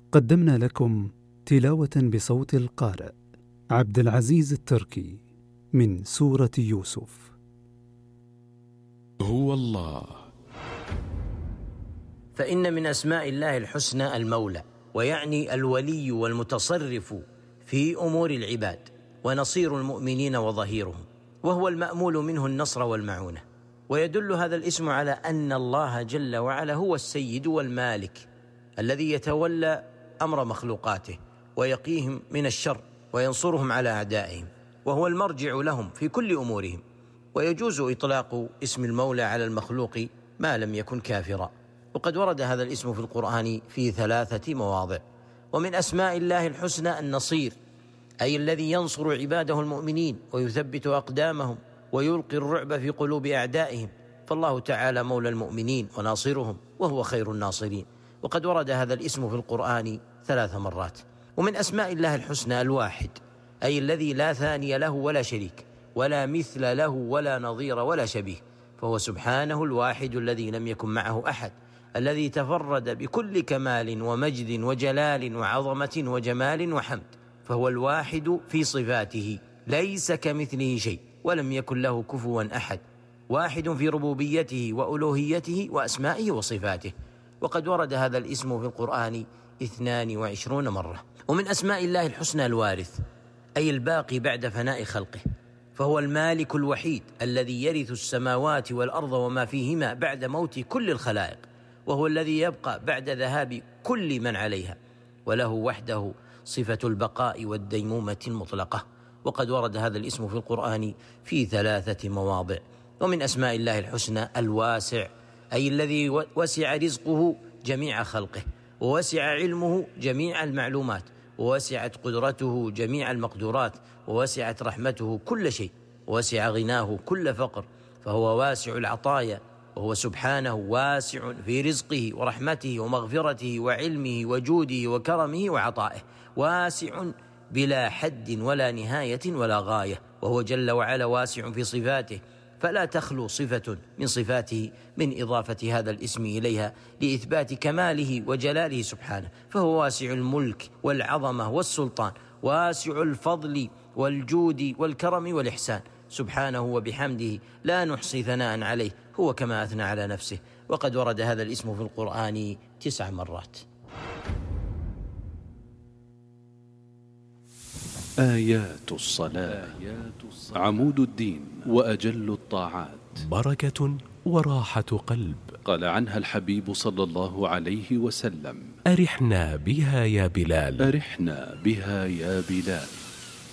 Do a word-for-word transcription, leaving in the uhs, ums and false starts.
قدمنا لكم تلاوة بصوت القارئ عبد العزيز التركي من سورة يوسف. هو الله. فإن من أسماء الله الحسنى المولى، ويعني الولي والمتصرف في أمور العباد ونصير المؤمنين وظهيرهم، وهو المأمول منه النصر والمعونة. ويدل هذا الاسم على أن الله جل وعلا هو السيد والمالك الذي يتولى أمر مخلوقاته ويقيهم من الشر وينصرهم على أعدائهم، وهو المرجع لهم في كل أمورهم. ويجوز إطلاق اسم المولى على المخلوق ما لم يكن كافرا، وقد ورد هذا الاسم في القرآن في ثلاثة مواضع. ومن أسماء الله الحسنى النصير، أي الذي ينصر عباده المؤمنين ويثبت أقدامهم ويلقي الرعب في قلوب أعدائهم، فالله تعالى مولى المؤمنين وناصرهم وهو خير الناصرين. وقد ورد هذا الاسم في القرآن ثلاث مرات. ومن أسماء الله الحسنى الواحد، أي الذي لا ثاني له ولا شريك ولا مثل له ولا نظير ولا شبيه، فهو سبحانه الواحد الذي لم يكن معه أحد، الذي تفرد بكل كمال ومجد وجلال وعظمة وجمال وحمد، فهو الواحد في صفاته ليس كمثله شيء ولم يكن له كفوا أحد، واحد في ربوبيته وألوهيته وأسمائه وصفاته. وقد ورد هذا الاسم في القرآن اثنان وعشرون مرة. ومن أسماء الله الحسنى الوارث، أي الباقي بعد فناء خلقه، فهو المالك الوحيد الذي يرث السماوات والأرض وما فيهما بعد موت كل الخلائق، وهو الذي يبقى بعد ذهاب كل من عليها، وله وحده صفة البقاء والديمومة المطلقة. وقد ورد هذا الاسم في القرآن في ثلاثة مواضع. ومن أسماء الله الحسنى الواسع، أي الذي وسع رزقه جميع خلقه، ووسع علمه جميع المعلومات، ووسعت قدرته جميع المقدورات، ووسعت رحمته كل شيء، ووسع غناه كل فقر، فهو واسع العطايا، وهو سبحانه واسع في رزقه ورحمته ومغفرته وعلمه وجوده وكرمه وعطائه، واسع بلا حد ولا نهاية ولا غاية، وهو جل وعلا واسع في صفاته، فلا تخلو صفة من صفاته من إضافة هذا الاسم إليها لإثبات كماله وجلاله سبحانه، فهو واسع الملك والعظمة والسلطان، واسع الفضل والجود والكرم والإحسان، سبحانه وبحمده لا نحصي ثناء عليه، هو كما أثنى على نفسه. وقد ورد هذا الاسم في القرآن تسع مرات. آيات الصلاة عمود الدين وأجل الطاعات، بركة وراحة قلب. قال عنها الحبيب صلى الله عليه وسلم: أرحنا بها يا بلال، أرحنا بها يا بلال.